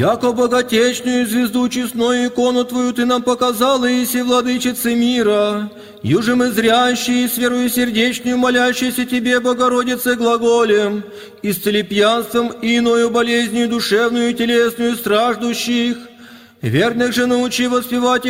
Яко богатечную звезду честную икону Твою Ты нам показала, Иси, владычицы мира, юже мы зрящие, с верою сердечную, молящиеся Тебе, Богородице, глаголем, исцели пьянством и иною болезнью душевную и телесную страждущих, верных же научи воспевать